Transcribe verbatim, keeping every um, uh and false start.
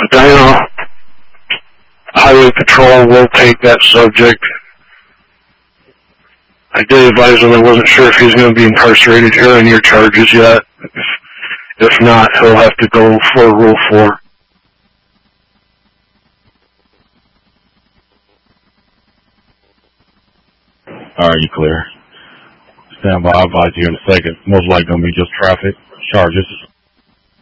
Medina Highway Patrol will take that subject. I did advise him I wasn't sure if he's going to be incarcerated here on your charges yet. If, if not, he'll have to go for Rule four. All right, you clear. Stand by. I'll advise you in a second. Most likely going to be just traffic charges.